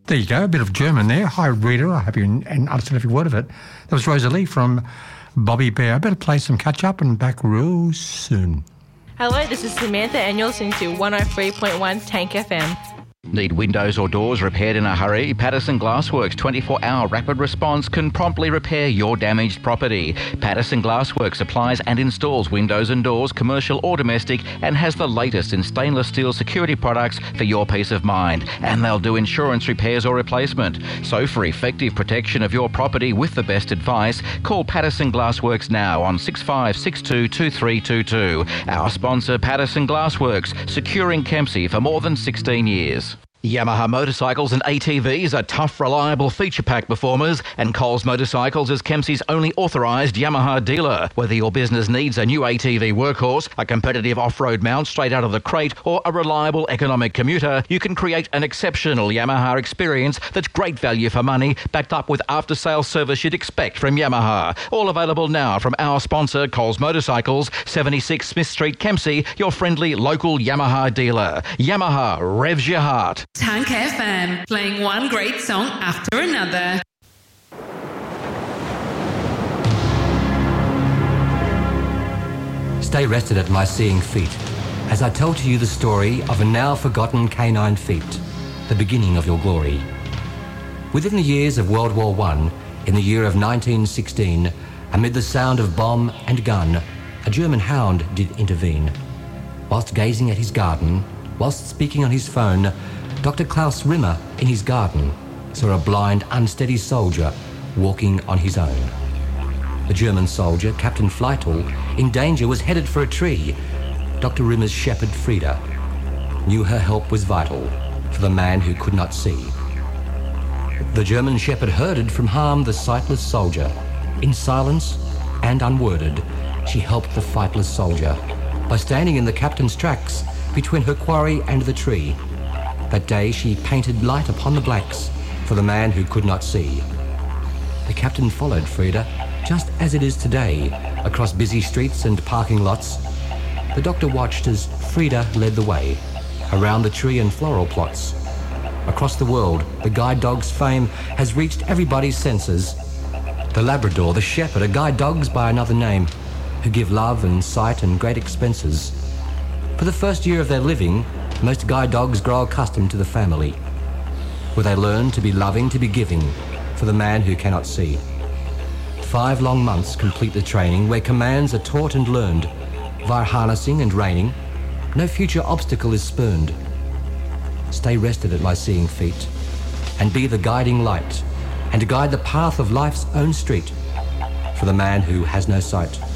There you go, a bit of German there. Hi, reader. I hope you understood every word of it. That was Rosalie from Bobby Bear. I better play some catch-up and back real soon. Hello, this is Samantha and you're listening to 103.1 Tank FM. Need windows or doors repaired in a hurry? Patterson Glassworks 24-hour rapid response can promptly repair your damaged property. Patterson Glassworks supplies and installs windows and doors, commercial or domestic, and has the latest in stainless steel security products for your peace of mind. And they'll do insurance repairs or replacement. So for effective protection of your property with the best advice, call Patterson Glassworks now on 6562 2322. Our sponsor, Patterson Glassworks, securing Kempsey for more than 16 years. Yamaha motorcycles and ATVs are tough, reliable feature-pack performers, and Coles Motorcycles is Kempsey's only authorised Yamaha dealer. Whether your business needs a new ATV workhorse, a competitive off-road mount straight out of the crate, or a reliable economic commuter, you can create an exceptional Yamaha experience that's great value for money, backed up with after-sales service you'd expect from Yamaha. All available now from our sponsor, Coles Motorcycles, 76 Smith Street, Kempsey, your friendly local Yamaha dealer. Yamaha revs your heart. Tank FM, playing one great song after another. Stay rested at my seeing feet as I tell to you the story of a now forgotten canine feat, the beginning of your glory. Within the years of World War I, in the year of 1916, amid the sound of bomb and gun, a German hound did intervene. Whilst gazing at his garden, whilst speaking on his phone, Dr. Klaus Rimmer, in his garden, saw a blind, unsteady soldier walking on his own. The German soldier, Captain Fleitel, in danger, was headed for a tree. Dr. Rimmer's shepherd, Frieda, knew her help was vital for the man who could not see. The German shepherd herded from harm the sightless soldier. In silence and unworded, she helped the fightless soldier by standing in the captain's tracks between her quarry and the tree. That day she painted light upon the blacks for the man who could not see. The captain followed Frieda, just as it is today, across busy streets and parking lots. The doctor watched as Frieda led the way, around the tree and floral plots. Across the world, the guide dog's fame has reached everybody's senses. The Labrador, the shepherd, are guide dogs by another name, who give love and sight and great expenses. For the first year of their living, most guide dogs grow accustomed to the family, where they learn to be loving, to be giving, for the man who cannot see. 5 long months complete the training, where commands are taught and learned. Via harnessing and reining, no future obstacle is spurned. Stay rested at my seeing feet, and be the guiding light, and guide the path of life's own street, for the man who has no sight.